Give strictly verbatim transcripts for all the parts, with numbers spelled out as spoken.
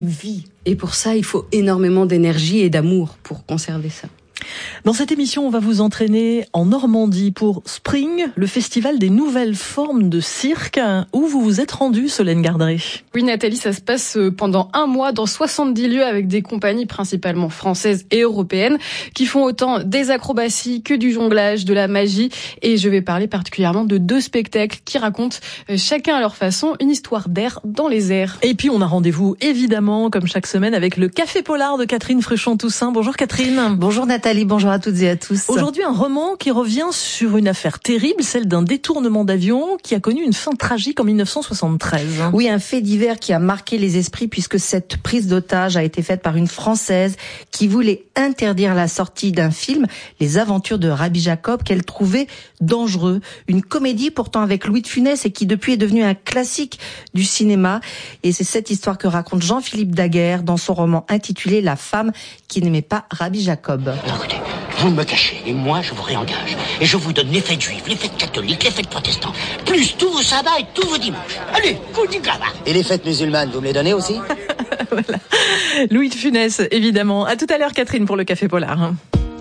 vie. Et pour ça, il faut énormément d'énergie et d'amour pour conserver ça. Dans cette émission, on va vous entraîner en Normandie pour Spring, le festival des nouvelles formes de cirque, où vous vous êtes rendu, Solène Gardré. Oui, Nathalie, ça se passe pendant un mois dans soixante-dix lieux avec des compagnies principalement françaises et européennes qui font autant des acrobaties que du jonglage, de la magie. Et je vais parler particulièrement de deux spectacles qui racontent chacun à leur façon une histoire d'air dans les airs. Et puis on a rendez-vous évidemment, comme chaque semaine, avec le Café Polar de Catherine Fruchon-Toussaint. Bonjour Catherine. Bonjour Nathalie. Bonjour à toutes et à tous. Aujourd'hui, un roman qui revient sur une affaire terrible, celle d'un détournement d'avion qui a connu une fin tragique en dix-neuf cent soixante-treize. Oui, un fait divers qui a marqué les esprits puisque cette prise d'otage a été faite par une Française qui voulait interdire la sortie d'un film, Les Aventures de Rabbi Jacob, qu'elle trouvait dangereux. Une comédie pourtant avec Louis de Funès et qui depuis est devenue un classique du cinéma. Et c'est cette histoire que raconte Jean-Philippe Daguerre dans son roman intitulé La femme qui n'aimait pas Rabbi Jacob. Écoutez, vous me cachez et moi je vous réengage. Et je vous donne les fêtes juives, les fêtes catholiques, les fêtes protestantes, plus tous vos sabbats et tous vos dimanches. Allez, coup du là-bas. Et les fêtes musulmanes, vous me les donnez aussi? Voilà. Louis de Funès, évidemment. À tout à l'heure, Catherine, pour le Café Polar.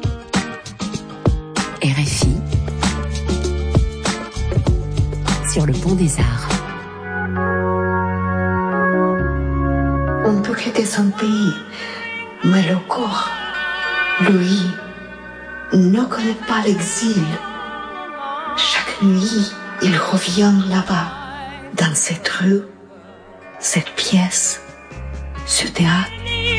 R F I sur le pont des Arts. On peut quitter son pays, mais le corps, lui, ne connaît pas l'exil. Chaque nuit, il revient là-bas, dans cette rue, cette pièce, ce théâtre.